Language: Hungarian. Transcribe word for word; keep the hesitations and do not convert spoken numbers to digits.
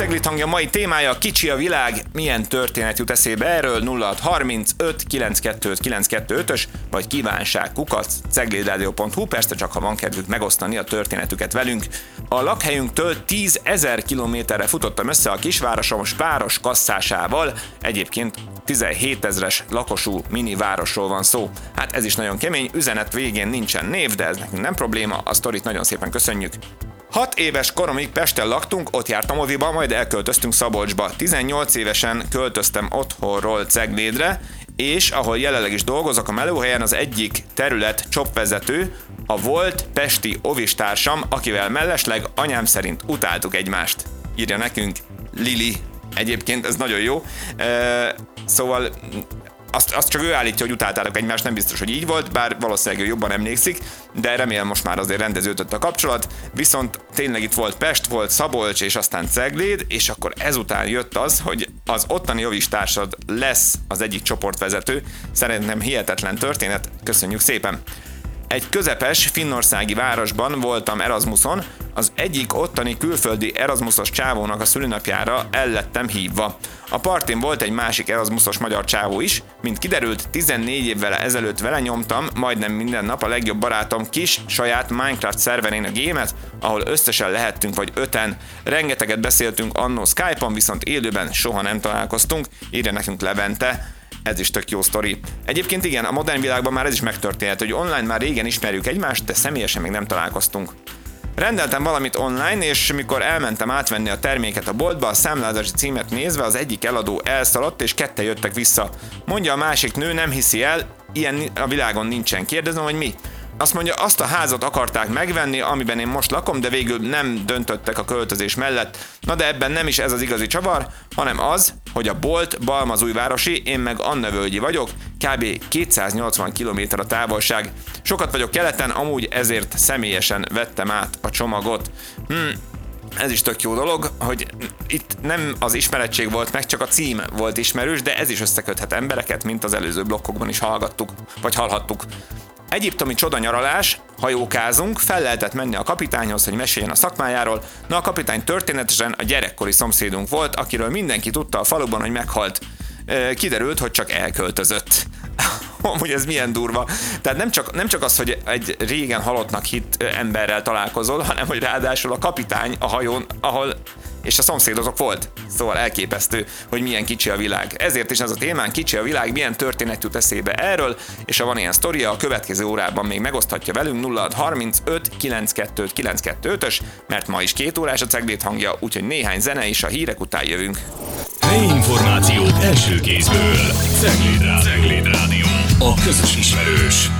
Cegléd hangja mai témája, kicsi a világ, milyen történet jut eszébe erről? Nulla hat harmincöt kilencvenkettő kilencszázhuszonötös vagy kívánság kukac ceglédradio pont hu, persze csak ha van kedvük megosztani a történetüket velünk. A lakhelyünktől tízezer kilométerre futottam össze a kisvárosom Spáros kasszásával, egyébként tizenhétezres lakosú mini városról van szó. Hát ez is nagyon kemény, üzenet végén nincsen név, de ez nekünk nem probléma, a sztorit nagyon szépen köszönjük. Hat éves koromig Pesten laktunk, ott jártam oviba, majd elköltöztünk Szabolcsba. tizennyolc évesen költöztem otthonról Ceglédre, és ahol jelenleg is dolgozok a melóhelyen, az egyik terület csopvezető, a volt pesti ovistársam, akivel mellesleg anyám szerint utáltuk egymást. Írja nekünk Lili. Egyébként ez nagyon jó. E, szóval azt, azt csak ő állítja, hogy utáltátok egymást, nem biztos, hogy így volt, bár valószínűleg ő jobban emlékszik, de remélem most már azért rendeződött a kapcsolat. Viszont tényleg itt volt Pest, volt Szabolcs és aztán Cegléd, és akkor ezután jött az, hogy az ottani ovistársad lesz az egyik csoportvezető. Szerintem hihetetlen történet, köszönjük szépen! Egy közepes finnországi városban voltam Erasmuson, az egyik ottani külföldi Erasmusos csávónak a szülinapjára el lettem hívva. A partin volt egy másik Erasmusos magyar csávó is, mint kiderült, tizennégy évvel ezelőtt vele nyomtam majdnem minden nap a legjobb barátom kis saját Minecraft szerverén a gémet, ahol összesen lehettünk vagy öten. Rengeteget beszéltünk annó Skype-on, viszont élőben soha nem találkoztunk, írja nekünk Levente. Ez is tök jó sztori. Egyébként igen, a modern világban már ez is megtörténhet, hogy online már régen ismerjük egymást, de személyesen még nem találkoztunk. Rendeltem valamit online, és mikor elmentem átvenni a terméket a boltba, a számlázási címet nézve az egyik eladó elszaladt, és ketten jöttek vissza. Mondja a másik nő, nem hiszi el, ilyen a világon nincsen. Kérdezem, hogy mi? Azt mondja, azt a házat akarták megvenni, amiben én most lakom, de végül nem döntöttek a költözés mellett. Na de ebben nem is ez az igazi csavar, hanem az, hogy a bolt Balmazújvárosi, én meg Annavölgyi vagyok, kb. kétszáznyolcvan kilométer a távolság. Sokat vagyok keleten, amúgy ezért személyesen vettem át a csomagot. Hmm. Ez is tök jó dolog, hogy itt nem az ismerettség volt meg, csak a cím volt ismerős, de ez is összeköthet embereket, mint az előző blokkokban is hallgattuk, vagy hallhattuk. Egyiptomi csodanyaralás, hajókázunk, fel lehetett menni a kapitányhoz, hogy meséljen a szakmájáról. Na, a kapitány történetesen a gyerekkori szomszédunk volt, akiről mindenki tudta a faluban, hogy meghalt. Kiderült, hogy csak elköltözött. Amúgy ez milyen durva. Tehát nem csak, nem csak az, hogy egy régen halottnak hitt emberrel találkozol, hanem hogy ráadásul a kapitány a hajón, ahol és a szomszédotok volt. Szóval elképesztő, hogy milyen kicsi a világ. Ezért is ez a témán, kicsi a világ, milyen történet jut eszébe erről, és ha van ilyen sztoria, a következő órában még megoszthatja velünk nulla hat harmincöt kilencvenkettő kilencszázhuszonötös, mert ma is két órás a Cegléd hangja, úgyhogy néhány zene és a hírek után jövünk. Helyi információk első kézből. Cegléd Rádió. A közös ismerős.